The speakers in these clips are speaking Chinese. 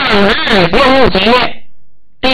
日英杰第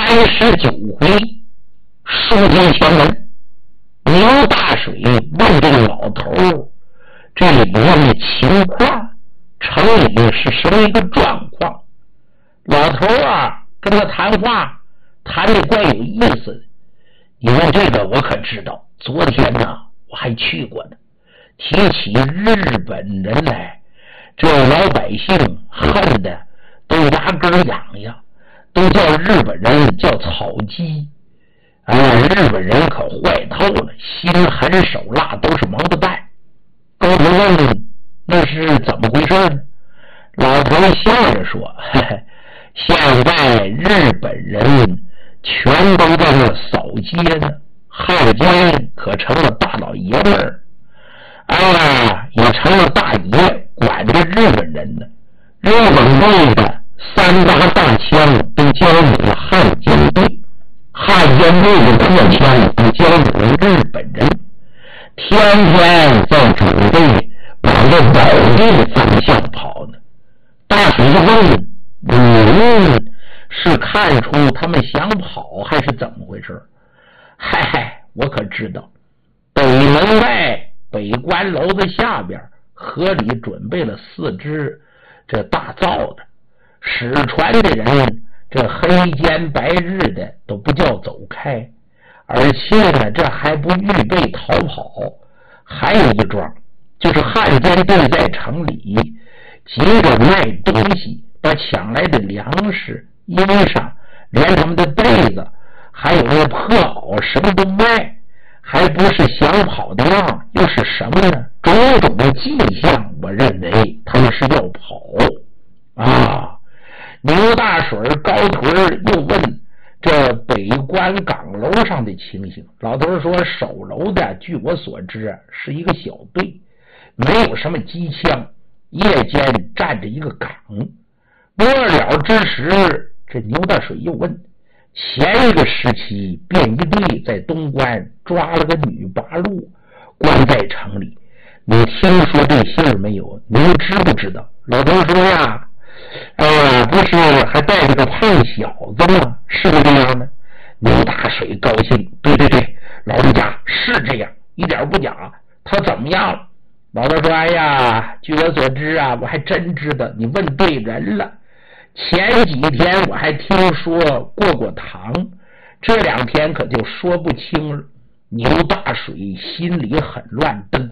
39回，书接前文。牛大水问这个老头这里面的情况，城里是什么一个状况。老头跟他谈话谈得怪有意思的。你问这个我可知道，昨天呢我还去过呢。提起日本人来，这老百姓恨的都牙根痒痒，都叫日本人叫草鸡。日本人可坏透了，心狠手辣，都是王八蛋。高头问那是怎么回事呢？老头笑着说，嘿嘿，现在日本人全都在那扫街呢，汉奸可成了大老爷们儿，也成了大爷，管着日本人呢。日本队的3大大枪都交给了汉奸队，汉奸队的破枪都交给了日本人，天天在准备往这保定方向跑呢。大水就问你是看出他们想跑还是怎么回事？嗨，我可知道，北门外北关楼子下边河里准备了4只这大灶的，使船的人这黑天白日的都不叫走开，而且呢这还不预备逃跑。还有一桩，就是汉奸队在城里急着卖东西，把抢来的粮食衣裳连他们的被子还有那破袄什么都卖，还不是想跑的样，又是什么呢？种种的迹象，我认为他们是要跑。牛大水高腿又问这北关岗楼上的情形。老头说守楼的据我所知是一个小队，没有什么机枪，夜间站着一个岗。末了之时，这牛大水又问，前一个时期便衣队在东关抓了个女八路，关在城里，你听说这信儿没有？您知不知道？老头说呀，不是还带着个胖小子吗？是不是这样的？牛大水高兴，对，老人家是这样，一点不假。他怎么样？老头说，据我所知我还真知道，你问对人了。前几天我还听说过堂，这2天可就说不清了。牛大水心里很乱，噔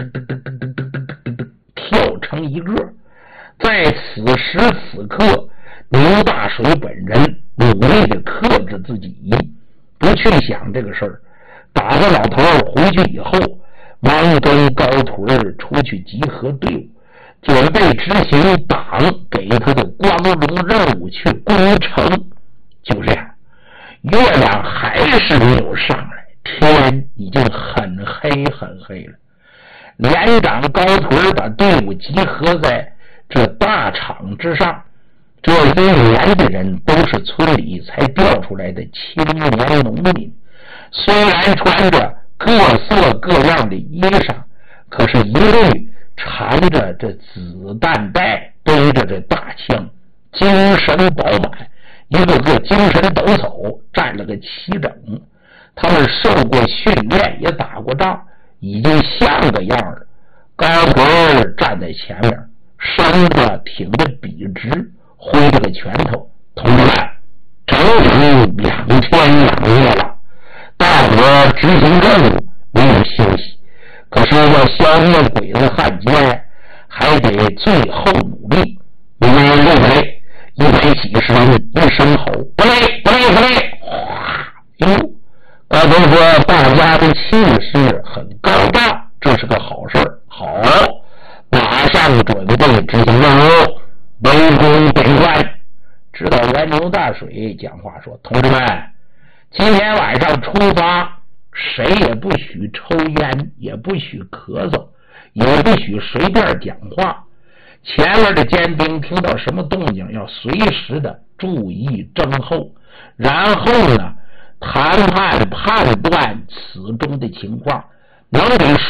跳成一个。在此时此刻，牛大水本人努力地克制自己，不去想这个事儿。打发老头回去以后，忙跟高腿出去集合队伍，准备执行党给他的光荣任务去攻城。就这样，月亮还是没有上来，天已经很黑了。连长高腿把队伍集合在这大场之上，这1年的人都是村里才调出来的青年农民，虽然穿着各色各样的衣裳，可是一律缠着这子弹带，背着这大枪，精神饱满，一个个精神抖擞，站了个齐整。他们受过训练，也打过仗，已经像个样了。高腿站在前面，身子挺着笔直，挥着个拳头，同志们，整整2天2夜了，大伙执行任务没有休息，可是要消灭鬼子汉奸，还得最后努力。你们认为100几十人一声吼，不累！高头说大家的气势很高大，这是个好事儿。好，马上准备执行任务，围攻北关。指导员牛大水讲话说，同志们，今天晚上出发，谁也不许抽烟，也不许咳嗽，也不许随便讲话。前面的尖兵听到什么动静，要随时的注意征候，然后呢谈判判断此中的情况，能给